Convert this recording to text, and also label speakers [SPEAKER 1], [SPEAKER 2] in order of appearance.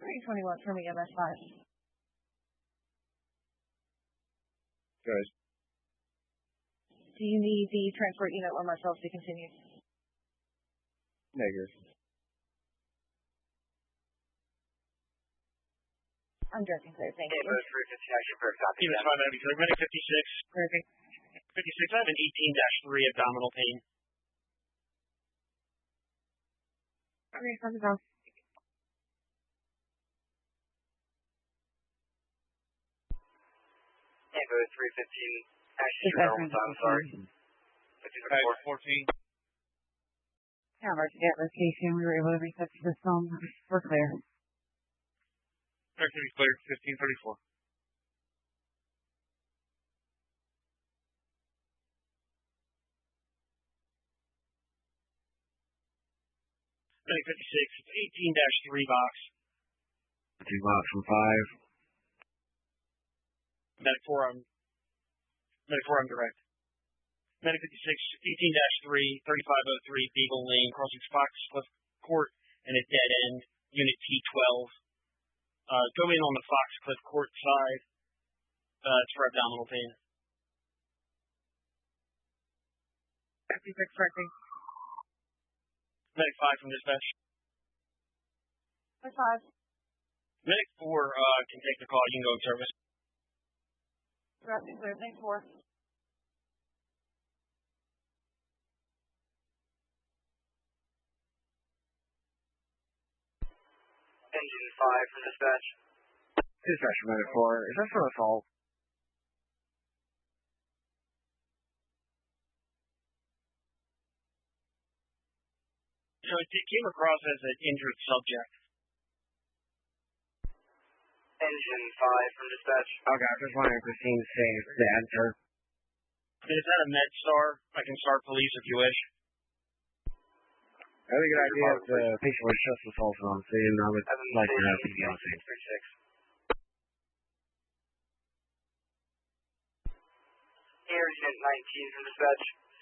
[SPEAKER 1] 321 from EMS 5.
[SPEAKER 2] Good.
[SPEAKER 1] Do you need the transport unit or myself to continue?
[SPEAKER 2] Negative.
[SPEAKER 1] I'm joking, sir. Thank you.
[SPEAKER 3] Ambos 315 action for copy.
[SPEAKER 4] EMS 5 Abbey, sir. Medic 56.
[SPEAKER 1] Perfect.
[SPEAKER 4] 56, I have an 18-3 abdominal pain.
[SPEAKER 1] Okay, how's it going?
[SPEAKER 3] Ambos 315 action for I'm sorry.
[SPEAKER 4] 14.
[SPEAKER 1] Yeah, our jet location. We were able to reach up to the phone. We're clear.
[SPEAKER 4] Activity clear, 1534. Medic 56, it's 18-3 box.
[SPEAKER 2] 2 box from 5.
[SPEAKER 4] Medic 4, I'm direct. Medic 56, 18-3, 3503 Beagle Lane, crossing Foxcliff Court and a dead end, unit T12. Go in on the Foxcliff Court side. It's for abdominal pain.
[SPEAKER 1] 56 correcting.
[SPEAKER 4] Medic 5 from dispatch.
[SPEAKER 1] Medic 5.
[SPEAKER 4] Medic 4 can take the call. You can go in service.
[SPEAKER 1] Correcting, clear. Thanks, 4.
[SPEAKER 3] Engine 5 from dispatch.
[SPEAKER 2] Dispatch from Medic 4. Is that for assault?
[SPEAKER 4] So it came across as an injured subject.
[SPEAKER 3] Engine 5 from dispatch.
[SPEAKER 2] Okay, I'm just wondering if the scene's safe to enter.
[SPEAKER 4] Is that a MedStar? I can start police if you wish.
[SPEAKER 2] I think a good idea if the patient was just assaulted on scene. I would like to have him on scene.
[SPEAKER 3] 36. Air Unit 19 from dispatch.